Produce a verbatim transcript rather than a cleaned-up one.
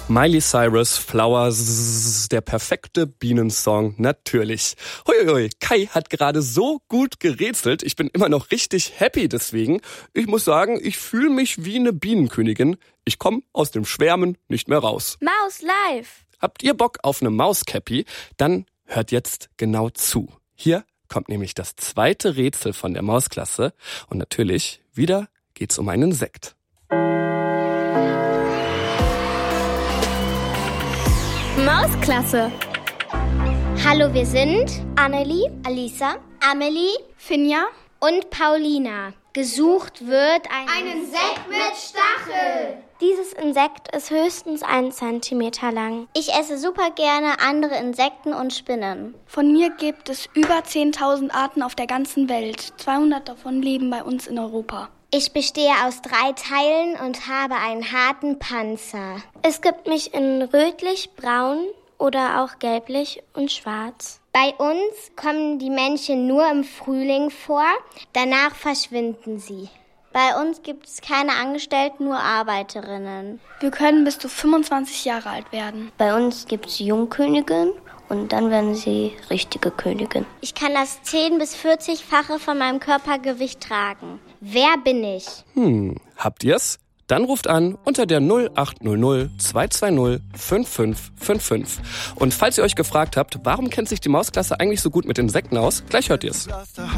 Miley Cyrus, Flowers, der perfekte Bienensong, natürlich. Huiuiui, Kai hat gerade so gut gerätselt, ich bin immer noch richtig happy deswegen. Ich muss sagen, ich fühle mich wie eine Bienenkönigin. Ich komme aus dem Schwärmen nicht mehr raus. Maus live! Habt ihr Bock auf eine Mauscappy? Dann hört jetzt genau zu. Hier kommt nämlich das zweite Rätsel von der Mausklasse. Und natürlich, wieder geht's um einen Insekt. Mausklasse. Hallo, wir sind Annelie, Alisa, Amelie Finja und Paulina. Gesucht wird ein, ein Insekt mit Stachel. Dieses Insekt ist höchstens einen Zentimeter lang. Ich esse super gerne andere Insekten und Spinnen. Von mir gibt es über zehntausend Arten auf der ganzen Welt. zweihundert davon leben bei uns in Europa. Ich bestehe aus drei Teilen und habe einen harten Panzer. Es gibt mich in rötlich, braun oder auch gelblich und schwarz. Bei uns kommen die Männchen nur im Frühling vor, danach verschwinden sie. Bei uns gibt es keine Angestellten, nur Arbeiterinnen. Wir können bis zu fünfundzwanzig Jahre alt werden. Bei uns gibt es Jungkönigin und dann werden sie richtige Königin. Ich kann das zehn- bis vierzig-fache von meinem Körpergewicht tragen. Wer bin ich? Hm, habt ihr's? Dann ruft an unter der null acht null null zwei zwei null fünf fünf fünf fünf. Und falls ihr euch gefragt habt, warum kennt sich die Mausklasse eigentlich so gut mit Insekten aus, gleich hört ihr's.